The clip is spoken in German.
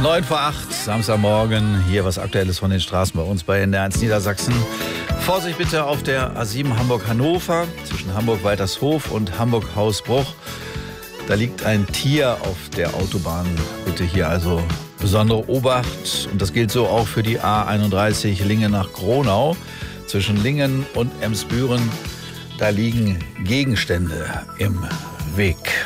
9:08 Samstagmorgen. Hier was Aktuelles von den Straßen bei uns bei NDR1 Niedersachsen. Vorsicht bitte auf der A7 Hamburg-Hannover zwischen Hamburg-Waltershof und Hamburg-Hausbruch. Da liegt ein Tier auf der Autobahn. Bitte hier also besondere Obacht. Und das gilt so auch für die A31 Lingen nach Gronau. Zwischen Lingen und Emsbüren, da liegen Gegenstände im Weg.